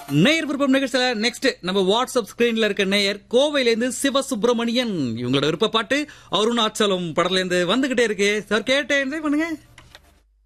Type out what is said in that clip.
நேயர் விருப்பம் நிகழ்ச்சியில நெக்ஸ்ட் நம்ம வாட்ஸ்அப் ஸ்கிரீன்ல இருக்க நேயர் கோவையில இருந்து சிவசுப்பிரமணியன் இவங்களோட விருப்ப பாட்டு அருணாச்சலம் படத்துல இருந்து வந்துகிட்டே இருக்கு சார் கேட்டு என்ஜாய் பண்ணுங்க.